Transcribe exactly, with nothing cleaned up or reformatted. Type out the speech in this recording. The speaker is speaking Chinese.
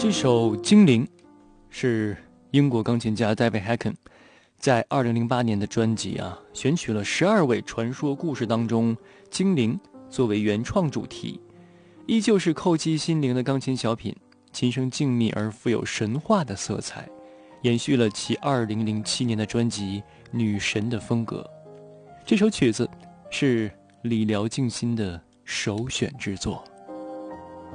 这首《精灵》是英国钢琴家 David Hacken 在二零零八年的专辑啊，选取了十二位传说故事当中精灵作为原创主题，依旧是叩击心灵的钢琴小品，琴声静谧而富有神话的色彩，延续了其二零零七年的专辑《女神》的风格。这首曲子是理疗静心的首选之作。